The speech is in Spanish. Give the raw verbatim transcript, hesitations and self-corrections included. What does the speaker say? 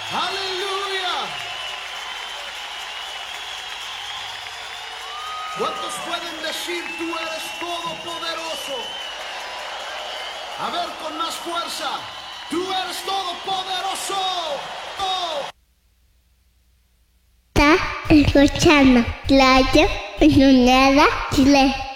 Aleluya. ¿Cuántos pueden decir tú eres todopoderoso? A ver, con más fuerza. Tú eres todopoderoso. Oh. Está escuchando Radio Unidad Chile.